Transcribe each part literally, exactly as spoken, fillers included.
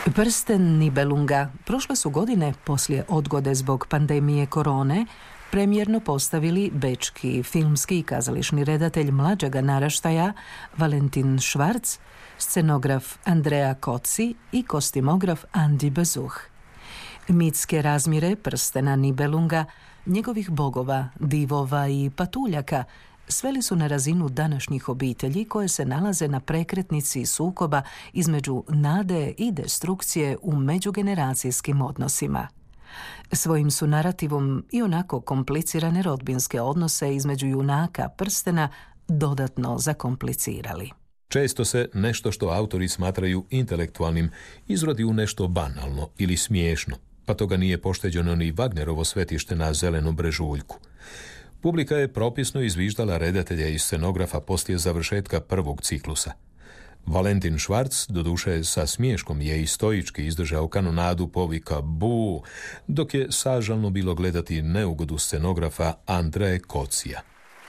Prsten Nibelunga prošle su godine poslije odgode zbog pandemije korone premijerno postavili bečki filmski i kazališni redatelj mlađega naraštaja Valentin Schwarz, scenograf Andrea Cozzi i kostimograf Andi Bezuch. Mitske razmjere prstena Nibelunga, njegovih bogova, divova i patuljaka sveli su na razinu današnjih obitelji koje se nalaze na prekretnici sukoba između nade i destrukcije u međugeneracijskim odnosima. Svojim su narativom i onako komplicirane rodbinske odnose između junaka prstena dodatno zakomplicirali. Često se nešto što autori smatraju intelektualnim izrodi u nešto banalno ili smiješno, pa toga nije pošteđeno ni Wagnerovo svetište na Zelenom brežuljku. Publika je propisno izviždala redatelja i scenografa poslije završetka prvog ciklusa. Valentin Schwarz, doduše sa smiješkom, je i stoički izdržao kanonadu povika bu, dok je sažalno bilo gledati neugodu scenografa Andrea Cozzija.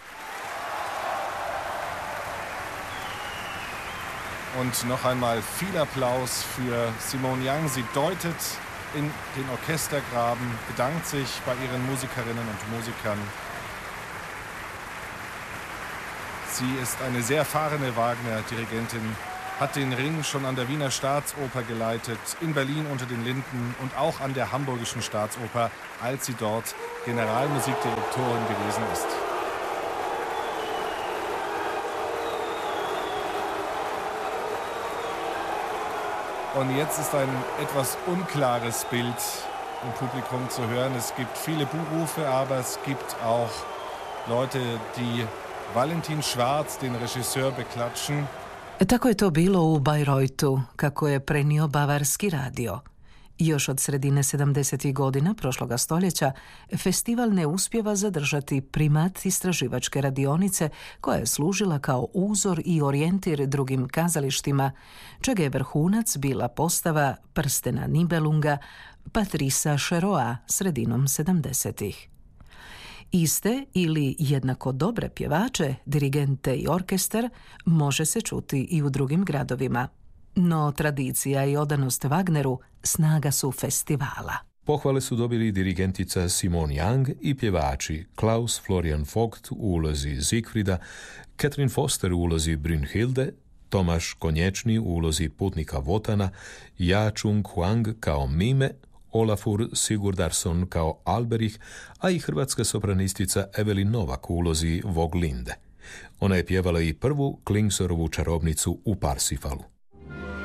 Und noch einmal viel Applaus für Simone Young. Sie deutet in den Orchestergraben, bedankt sich bei ihren Musikerinnen und Musikern. Sie ist eine sehr erfahrene Wagner-Dirigentin, hat den Ring schon an der Wiener Staatsoper geleitet, in Berlin unter den Linden und auch an der Hamburgischen Staatsoper, als sie dort Generalmusikdirektorin gewesen ist. Und jetzt ist ein etwas unklares Bild im Publikum zu hören. Es gibt viele Buhrufe, aber es gibt auch Leute, die Valentin Schwarz, den Regisseur, beklatschen. Tako je to bilo u Bayreuthu, kako je prenio Bavarski radio. Još od sredine sedamdesetih godina prošloga stoljeća festival ne uspijeva zadržati primat istraživačke radionice koja je služila kao uzor i orijentir drugim kazalištima, čega je vrhunac bila postava Prstena Nibelunga Patrisa Cheroa sredinom sedamdesetih. Iste ili jednako dobre pjevače, dirigente i orkestar može se čuti i u drugim gradovima. No tradicija i odanost Wagneru snaga su festivala. Pohvale su dobili dirigentica Simone Young i pjevači Klaus Florian Vogt u ulozi Siegfrieda, Catherine Foster u ulozi Brünnhilde, Tomaš Konječni u ulozi putnika Votana, Ja Chung Huang kao Mime, Olafur Sigurdarsson kao Alberich, a i hrvatska sopranistica Evelyn Novak u ulozi Voglinde. Ona je pjevala i prvu Klingsorovu čarobnicu u Parsifalu.